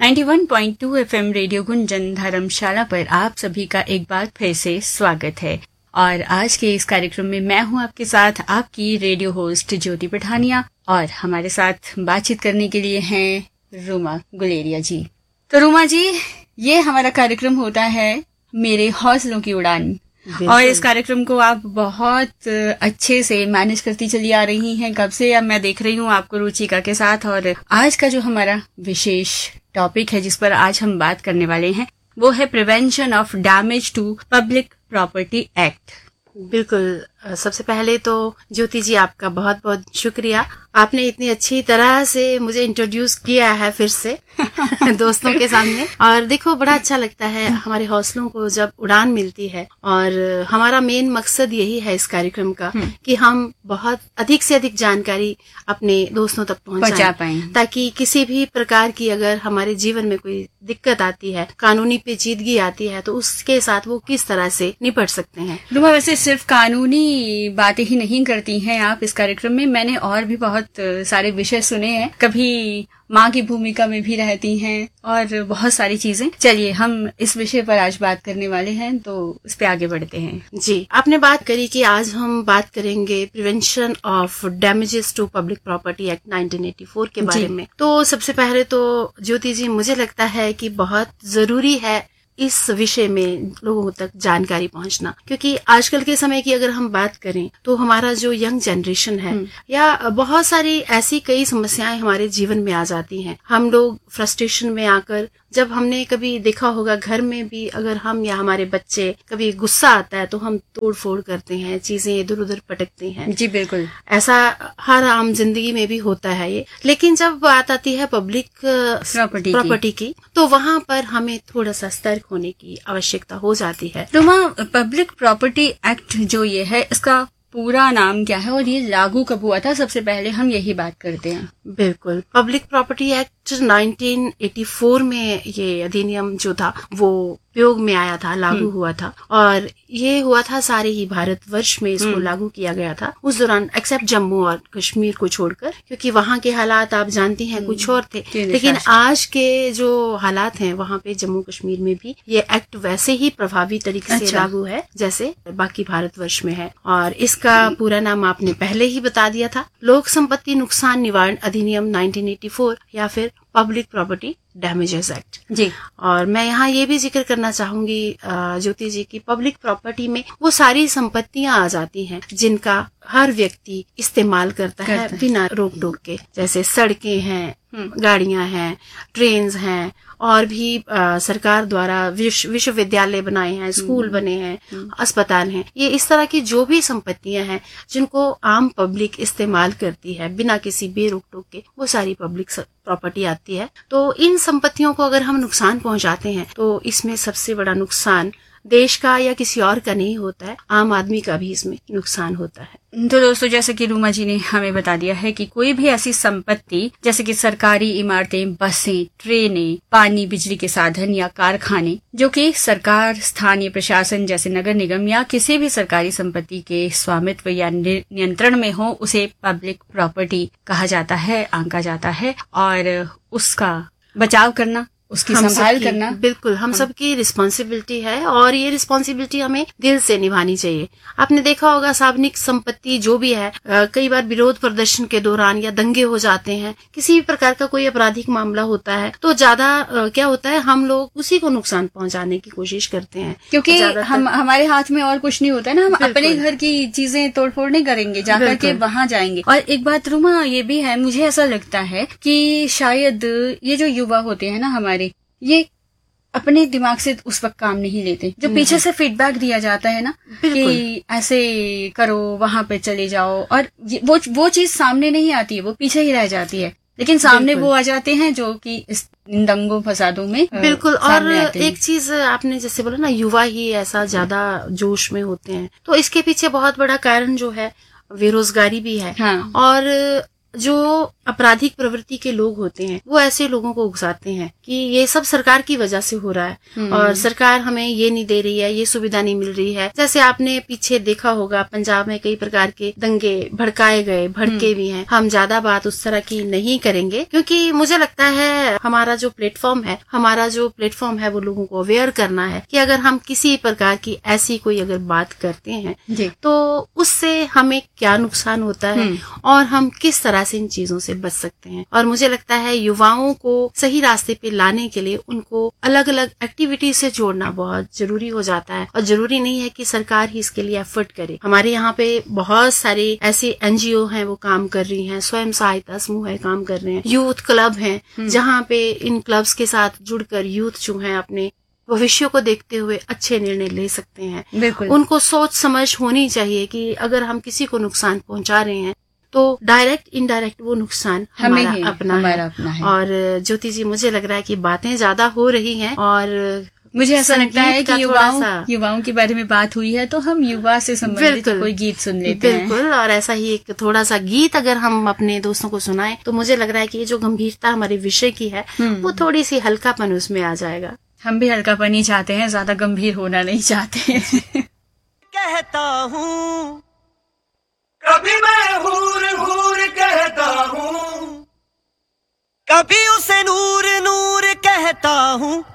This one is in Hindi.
91.2 एफएम रेडियो गुंजन धर्मशाला पर आप सभी का एक बार फिर से स्वागत है। और आज के इस कार्यक्रम में मैं हूं आपके साथ आपकी रेडियो होस्ट ज्योति पठानिया, और हमारे साथ बातचीत करने के लिए हैं रूमा गुलेरिया जी। तो रूमा जी, ये हमारा कार्यक्रम होता है मेरे हौसलों की उड़ान, और इस कार्यक्रम को आप बहुत अच्छे से मैनेज करती चली आ रही हैं कब से। अब मैं देख रही हूँ आपको रुचिका के साथ। और आज का जो हमारा विशेष टॉपिक है जिस पर आज हम बात करने वाले हैं वो है prevention of damage to public property act. बिल्कुल। सबसे पहले तो ज्योति जी आपका बहुत बहुत शुक्रिया, आपने इतनी अच्छी तरह से मुझे इंट्रोड्यूस किया है फिर से दोस्तों के सामने। और देखो, बड़ा अच्छा लगता है हमारे हौसलों को जब उड़ान मिलती है। और हमारा मेन मकसद यही है इस कार्यक्रम का कि हम बहुत अधिक से अधिक जानकारी अपने दोस्तों तक पहुंचा पाएं, ताकि किसी भी प्रकार की अगर हमारे जीवन में कोई दिक्कत आती है, कानूनी पेचीदगी आती है, तो उसके साथ वो किस तरह से निपट सकते हैं। रुमा, वैसे सिर्फ कानूनी बातें ही नहीं करती हैं आप इस कार्यक्रम में, मैंने और भी बहुत सारे विषय सुने हैं। कभी माँ की भूमिका में भी रहती हैं और बहुत सारी चीजें। चलिए, हम इस विषय पर आज बात करने वाले हैं, तो इस पे आगे बढ़ते हैं। जी, आपने बात करी कि आज हम बात करेंगे prevention of damages to public property act 1984 के बारे में। तो सबसे पहले तो ज्योति जी, मुझे लगता है कि बहुत जरूरी है इस विषय में लोगों तक जानकारी पहुंचना, क्योंकि आजकल के समय की अगर हम बात करें तो हमारा जो यंग जनरेशन है, या बहुत सारी ऐसी कई समस्याएं हमारे जीवन में आ जाती हैं। हम लोग फ्रस्ट्रेशन में आकर, जब हमने कभी देखा होगा घर में भी, अगर हम या हमारे बच्चे कभी गुस्सा आता है तो हम तोड़ फोड़ करते हैं, चीजें इधर उधर पटकते हैं। जी बिल्कुल, ऐसा हर आम जिंदगी में भी होता है ये। लेकिन जब बात आती है पब्लिक प्रॉपर्टी की, तो वहाँ पर हमें थोड़ा सा सतर्क होने की आवश्यकता हो जाती है। तो वहाँ पब्लिक प्रॉपर्टी एक्ट जो ये है, इसका पूरा नाम क्या है और ये लागू कब हुआ था? सबसे पहले हम यही बात करते हैं। बिल्कुल, पब्लिक प्रॉपर्टी एक्ट 1984 में ये अधिनियम जो था वो उपयोग में आया था, लागू हुआ था। और ये हुआ था सारे ही भारतवर्ष में इसको लागू किया गया था उस दौरान, एक्सेप्ट जम्मू और कश्मीर को छोड़कर, क्योंकि वहाँ के हालात आप जानती हैं कुछ और थे। लेकिन आज के जो हालात हैं वहाँ पे जम्मू कश्मीर में भी ये एक्ट वैसे ही प्रभावी तरीके से लागू है जैसे बाकी भारतवर्ष में है। और इसका पूरा नाम आपने पहले ही बता दिया था, लोक संपत्ति नुकसान निवारण अधिनियम 1984, या फिर पब्लिक प्रॉपर्टी डैमेजेस एक्ट। जी, और मैं यहाँ ये भी जिक्र करना चाहूंगी ज्योति जी की पब्लिक प्रॉपर्टी में वो सारी संपत्तियां आ जाती हैं जिनका हर व्यक्ति इस्तेमाल करता है बिना रोक टोक के, जैसे सड़कें हैं, गाड़ियां हैं, ट्रेन्स हैं, और भी सरकार द्वारा विश्वविद्यालय बनाए हैं, स्कूल बने हैं, अस्पताल हैं। ये इस तरह की जो भी संपत्तियां हैं जिनको आम पब्लिक इस्तेमाल करती है बिना किसी बेरोक टोक के, वो सारी पब्लिक प्रॉपर्टी आती है। तो इन संपत्तियों को अगर हम नुकसान पहुंचाते हैं तो इसमें सबसे बड़ा नुकसान देश का या किसी और का नहीं होता है, आम आदमी का भी इसमें नुकसान होता है। तो दोस्तों, जैसे कि रूमा जी ने हमें बता दिया है कि कोई भी ऐसी संपत्ति जैसे कि सरकारी इमारतें, बसें, ट्रेनें, पानी, बिजली के साधन या कारखाने जो कि सरकार, स्थानीय प्रशासन जैसे नगर निगम या किसी भी सरकारी संपत्ति के स्वामित्व या नियंत्रण में हो, उसे पब्लिक प्रॉपर्टी कहा जाता है, आंका जाता है। और उसका बचाव करना, उसकी संभाल करना बिल्कुल हम सबकी रिस्पॉन्सिबिलिटी है, और ये रिस्पॉन्सिबिलिटी हमें दिल से निभानी चाहिए। आपने देखा होगा सार्वजनिक संपत्ति जो भी है, कई बार विरोध प्रदर्शन के दौरान या दंगे हो जाते हैं, किसी भी प्रकार का कोई आपराधिक मामला होता है, तो ज्यादा क्या होता है, हम लोग उसी को नुकसान पहुंचाने की कोशिश करते हैं, क्योंकि हमारे हाथ में और कुछ नहीं होता है ना। हम अपने घर की चीजें तोड़फोड़ नहीं करेंगे, जाकर के वहां जाएंगे। और एक बात रूमा ये भी है, मुझे ऐसा लगता है कि शायद ये जो युवा होते हैं ना हमारे, ये अपने दिमाग से उस वक्त काम नहीं लेते, जो पीछे से फीडबैक दिया जाता है ना कि ऐसे करो, वहां पे चले जाओ, और वो चीज सामने नहीं आती है, वो पीछे ही रह जाती है। लेकिन सामने वो आ जाते हैं जो कि इस दंगों फसादों में बिल्कुल। और एक चीज आपने जैसे बोला ना, युवा ही ऐसा ज्यादा जोश में होते हैं, तो इसके पीछे बहुत बड़ा कारण जो है बेरोजगारी भी है। हाँ। और जो आपराधिक प्रवृत्ति के लोग होते हैं वो ऐसे लोगों को उकसाते हैं कि ये सब सरकार की वजह से हो रहा है और सरकार हमें ये नहीं दे रही है, ये सुविधा नहीं मिल रही है। जैसे आपने पीछे देखा होगा पंजाब में कई प्रकार के दंगे भड़काए गए, भड़के भी हैं। हम ज्यादा बात उस तरह की नहीं करेंगे क्योंकि मुझे लगता है हमारा जो प्लेटफॉर्म है वो लोगों को अवेयर करना है कि अगर हम किसी प्रकार की ऐसी कोई अगर बात करते हैं तो उससे हमें क्या नुकसान होता है और हम किस तरह से इन चीजों से बच सकते हैं। और मुझे लगता है युवाओं को सही रास्ते पे लाने के लिए उनको अलग अलग एक्टिविटी से जोड़ना बहुत जरूरी हो जाता है और जरूरी नहीं है कि सरकार ही इसके लिए एफर्ट करे। हमारे यहाँ पे बहुत सारे ऐसे NGO हैं वो काम कर रही हैं, स्वयं सहायता समूह है काम कर रहे हैं, यूथ क्लब हैं जहाँ पे इन क्लब्स के साथ जुड़कर यूथ जो है अपने भविष्य को देखते हुए अच्छे निर्णय ले सकते हैं। बिल्कुल। उनको सोच समझ होनी चाहिए कि अगर हम किसी को नुकसान पहुंचा रहे हैं तो डायरेक्ट इनडायरेक्ट वो नुकसान हमारा अपना है। और ज्योति जी मुझे लग रहा है कि बातें ज्यादा हो रही हैं और मुझे ऐसा लगता है कि युवाओं के बारे में बात हुई है तो हम युवा से संबंधित कोई गीत सुन लेते हैं। बिल्कुल। और ऐसा ही एक थोड़ा सा गीत अगर हम अपने दोस्तों को सुनाएं तो मुझे लग रहा है कि ये जो गंभीरता हमारे विषय की है वो थोड़ी सी हल्कापन उसमें आ जाएगा। हम भी हल्कापन ही चाहते हैं, ज्यादा गंभीर होना नहीं चाहते। कहता हूँ कभी मैं हूर हूर कहता हूँ, कभी उसे नूर नूर कहता हूँ,